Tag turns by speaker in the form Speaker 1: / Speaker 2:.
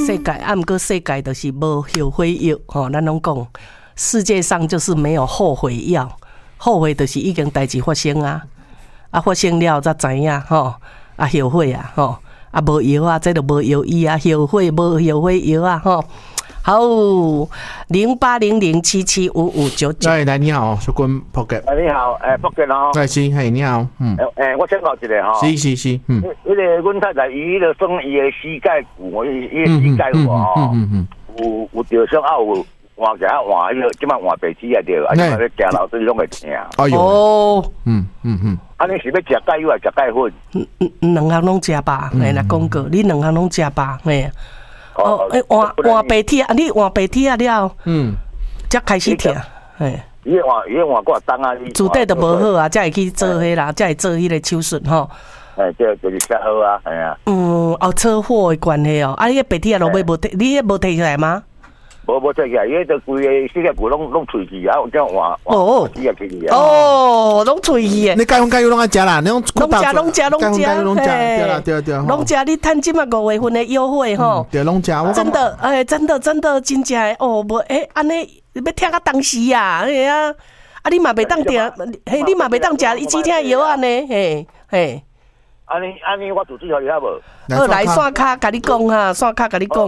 Speaker 1: 世界，毋过世界就是无后悔药吼，咱拢讲世界上就是没有后悔药，后悔就是已经代志发生啊，发生了才知影吼，后悔啊吼，无药啊，这就无药医啊，后悔无后悔药啊吼。好，0800775599。
Speaker 2: 来，你好，小君仆吉。
Speaker 3: 你好，仆吉哦。
Speaker 2: 是，你好，
Speaker 3: 我请教一下吼。
Speaker 2: 是，
Speaker 3: 迄个阮太太伊迄个算伊的膝盖骨，伊的膝盖骨吼，有着伤有换起来换迄个，即摆换白纸啊着，即摆咧行楼梯拢会疼。
Speaker 2: 哎呦，
Speaker 3: 你是要食钙油还是食钙粉？
Speaker 1: 两项拢食吧，嘿，来讲过，你两项拢食吧，嘿。换白铁啊！你换白铁啊了，才开始疼，嘿。
Speaker 3: 伊换过重啊！
Speaker 1: 自底都无好啊，才会去做迄啦，才会做迄个手术吼。
Speaker 3: 这就是车祸啊，系啊。
Speaker 1: 车祸的关系哦，你个白铁啊，落尾无摕，你无摕起来吗？
Speaker 3: 无摕起来，伊个规个膝盖骨拢脆去啊，这样换齿啊去啊。
Speaker 1: 拢脆去诶。
Speaker 2: 你钙油拢爱食啦，你
Speaker 1: 拢食，对，拢食。你趁即马5月份的优惠吼，
Speaker 2: 对，拢食。
Speaker 1: 真的，真的，真正诶，无安尼要听到当时啊，啊，你嘛袂当定，你嘛袂当食止疼的药安尼，嘿。
Speaker 3: 安尼，我组织互你好无？
Speaker 1: 好，来线卡甲你讲哈，线卡甲你讲